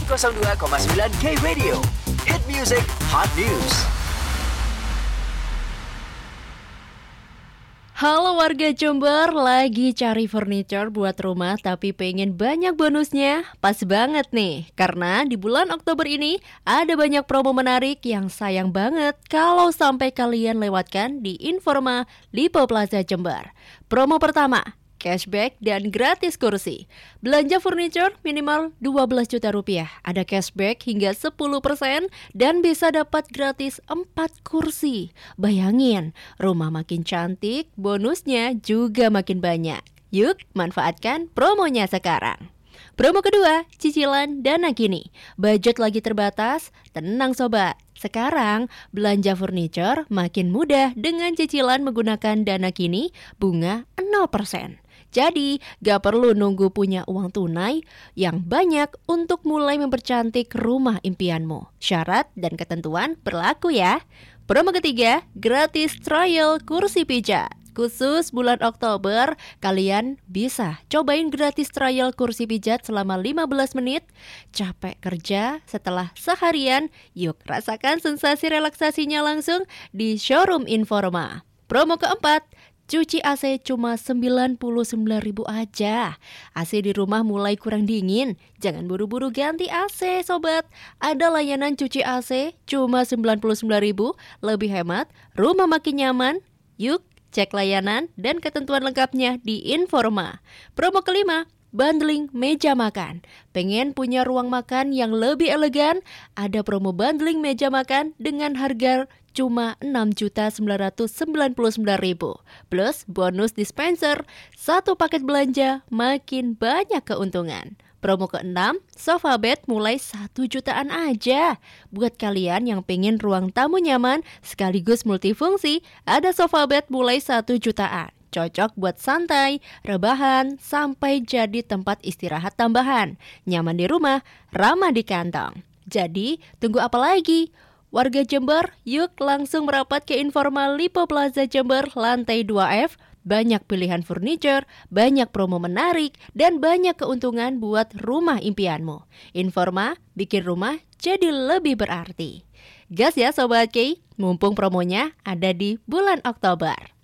102,9 K Radio. Hit Music Hot News. Halo warga Jember, lagi cari furniture buat rumah tapi pengen banyak bonusnya? Pas banget nih, karena di bulan Oktober ini ada banyak promo menarik yang sayang banget kalau sampai kalian lewatkan di Informa Lipo Plaza Jember. Promo pertama, cashback dan gratis kursi. Belanja furniture minimal 12 juta rupiah. Ada cashback hingga 10% dan bisa dapat gratis 4 kursi. Bayangin, rumah makin cantik, bonusnya juga makin banyak. Yuk, manfaatkan promonya sekarang. Promo kedua, cicilan Dana Kini. Budget lagi terbatas? Tenang sobat. Sekarang, belanja furniture makin mudah dengan cicilan menggunakan Dana Kini bunga 0%. Jadi, gak perlu nunggu punya uang tunai yang banyak untuk mulai mempercantik rumah impianmu. Syarat dan ketentuan berlaku ya. Promo ketiga, gratis trial kursi pijat. Khusus bulan Oktober, kalian bisa cobain gratis trial kursi pijat selama 15 menit. Capek kerja setelah seharian, yuk rasakan sensasi relaksasinya langsung di showroom Informa. Promo keempat, cuci AC cuma 99.000 aja. AC di rumah mulai kurang dingin. Jangan buru-buru ganti AC, sobat. Ada layanan cuci AC cuma 99.000, lebih hemat, rumah makin nyaman. Yuk, cek layanan dan ketentuan lengkapnya di Informa. Promo kelima, bundling meja makan. Pengen punya ruang makan yang lebih elegan? Ada promo bundling meja makan dengan harga cuma 6.999.000 plus bonus dispenser. Satu paket belanja makin banyak keuntungan. Promo ke-6, sofa bed mulai 1 jutaan aja. Buat kalian yang pengen ruang tamu nyaman sekaligus multifungsi, ada sofa bed mulai 1 jutaan. Cocok buat santai, rebahan, sampai jadi tempat istirahat tambahan. Nyaman di rumah, ramah di kantong. Jadi, tunggu apa lagi? Warga Jember, yuk langsung merapat ke Informa Lipo Plaza Jember lantai 2F. Banyak pilihan furniture, banyak promo menarik, dan banyak keuntungan buat rumah impianmu. Informa, bikin rumah jadi lebih berarti. Gas ya Sobat K, mumpung promonya ada di bulan Oktober.